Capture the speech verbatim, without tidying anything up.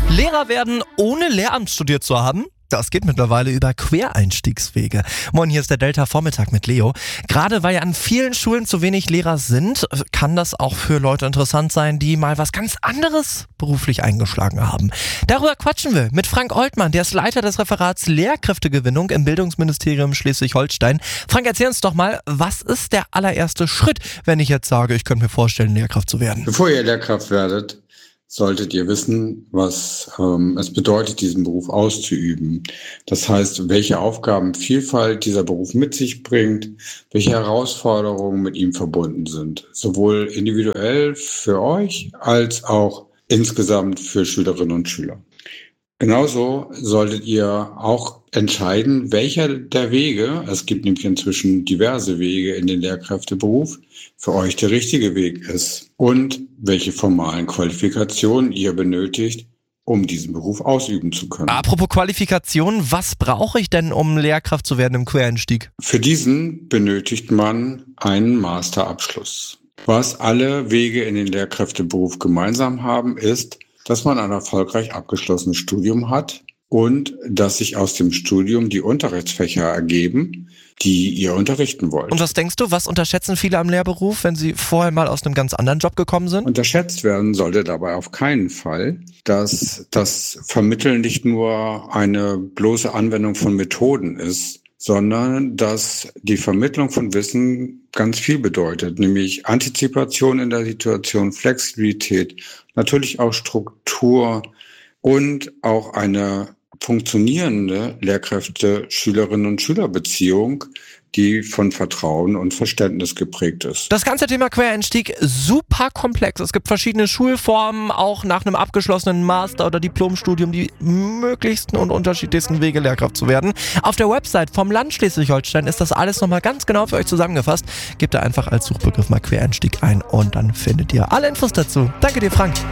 Lehrer werden, ohne Lehramt studiert zu haben? Das geht mittlerweile über Quereinstiegswege. Moin, hier ist der Delta-Vormittag mit Leo. Gerade weil ja an vielen Schulen zu wenig Lehrer sind, kann das auch für Leute interessant sein, die mal was ganz anderes beruflich eingeschlagen haben. Darüber quatschen wir mit Frank Oltmann, der ist Leiter des Referats Lehrkräftegewinnung im Bildungsministerium Schleswig-Holstein. Frank, erzähl uns doch mal, was ist der allererste Schritt, wenn ich jetzt sage, ich könnte mir vorstellen, Lehrkraft zu werden? Bevor ihr Lehrkraft werdet, solltet ihr wissen, was ähm, es bedeutet, diesen Beruf auszuüben. Das heißt, welche Aufgabenvielfalt dieser Beruf mit sich bringt, welche Herausforderungen mit ihm verbunden sind. Sowohl individuell für euch als auch insgesamt für Schülerinnen und Schüler. Genauso solltet ihr auch entscheiden, welcher der Wege, es gibt nämlich inzwischen diverse Wege in den Lehrkräfteberuf, für euch der richtige Weg ist und welche formalen Qualifikationen ihr benötigt, um diesen Beruf ausüben zu können. Apropos Qualifikation, was brauche ich denn, um Lehrkraft zu werden im Quereinstieg? Für diesen benötigt man einen Masterabschluss. Was alle Wege in den Lehrkräfteberuf gemeinsam haben, ist, dass man ein erfolgreich abgeschlossenes Studium hat und dass sich aus dem Studium die Unterrichtsfächer ergeben, die ihr unterrichten wollt. Und was denkst du, was unterschätzen viele am Lehrberuf, wenn sie vorher mal aus einem ganz anderen Job gekommen sind? Unterschätzt werden sollte dabei auf keinen Fall, dass das Vermitteln nicht nur eine bloße Anwendung von Methoden ist, sondern dass die Vermittlung von Wissen ganz viel bedeutet, nämlich Antizipation in der Situation, Flexibilität, natürlich auch Struktur und auch eine funktionierende Lehrkräfte-Schülerinnen- und Schülerbeziehung, die von Vertrauen und Verständnis geprägt ist. Das ganze Thema Quereinstieg super komplex. Es gibt verschiedene Schulformen, auch nach einem abgeschlossenen Master- oder Diplomstudium die möglichsten und unterschiedlichsten Wege, Lehrkraft zu werden. Auf der Website vom Land Schleswig-Holstein ist das alles nochmal ganz genau für euch zusammengefasst. Gebt da einfach als Suchbegriff mal Quereinstieg ein und dann findet ihr alle Infos dazu. Danke dir, Frank.